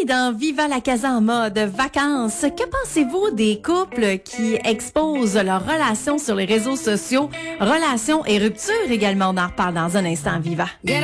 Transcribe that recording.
dans Viva la Casa en mode vacances. Que pensez-vous des couples qui exposent leurs relations sur les réseaux sociaux? Relations et ruptures également, on en reparle dans un instant. Viva.